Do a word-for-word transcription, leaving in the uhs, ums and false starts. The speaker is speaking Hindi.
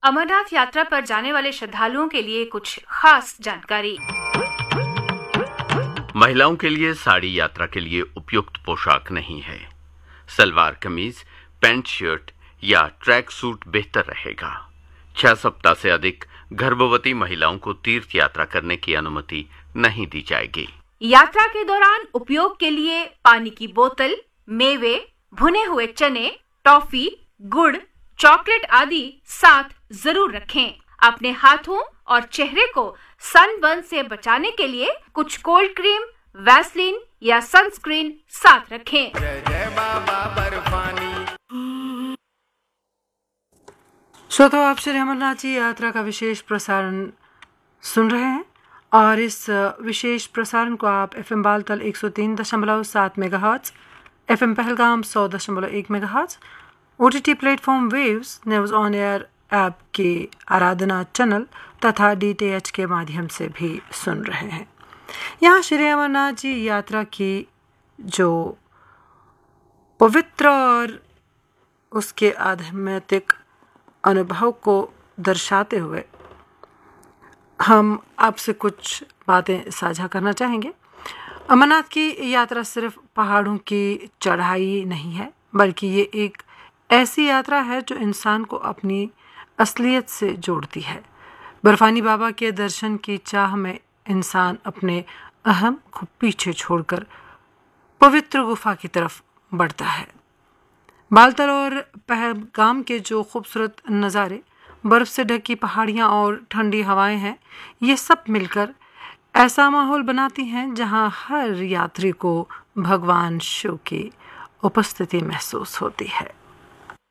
अमरनाथ यात्रा पर जाने वाले श्रद्धालुओं के लिए कुछ खास जानकारी। महिलाओं के लिए साड़ी यात्रा के लिए उपयुक्त पोशाक नहीं है। सलवार कमीज, पैंट शर्ट या ट्रैक सूट बेहतर रहेगा। छह सप्ताह से अधिक गर्भवती महिलाओं को तीर्थ यात्रा करने की अनुमति नहीं दी जाएगी। यात्रा के दौरान उपयोग के लिए पानी की बोतल, मेवे, भुने हुए चने, टॉफी, गुड़, चॉकलेट आदि साथ जरूर रखें। अपने हाथों और चेहरे को सनबर्न से बचाने के लिए कुछ कोल्ड क्रीम, वैसलीन या सनस्क्रीन साथ रखें। जय जय बाबा बर्फानी। श्रोताओ, आप श्री अमरनाथ जी यात्रा का विशेष प्रसारण सुन रहे हैं और इस विशेष प्रसारण को आप एफ एम बालतल एक सौ तीन दशमलव सात मेगाहर्ट्ज, एफ एम पहलगाम सौ दशमलव एक megahertz, O T T platform waves, news on air app के आराधना चैनल तथा डी टी एच के माध्यम से भी सुन रहे हैं। यहाँ श्री अमरनाथ जी यात्रा की जो पवित्र और उसके आध्यात्मिक अनुभव को दर्शाते हुए हम आपसे कुछ बातें साझा करना चाहेंगे। अमरनाथ की यात्रा सिर्फ पहाड़ों की चढ़ाई नहीं है, बल्कि ये एक ऐसी यात्रा है जो इंसान को अपनी असलियत से जोड़ती है। बर्फानी बाबा के दर्शन की चाह में इंसान अपने अहम को पीछे छोड़कर पवित्र गुफा की तरफ बढ़ता है। बालतल और पहलगाम के जो खूबसूरत नज़ारे, बर्फ़ से ढकी पहाड़ियाँ और ठंडी हवाएं हैं, ये सब मिलकर ऐसा माहौल बनाती हैं जहां हर यात्री को भगवान शिव की उपस्थिति महसूस होती है।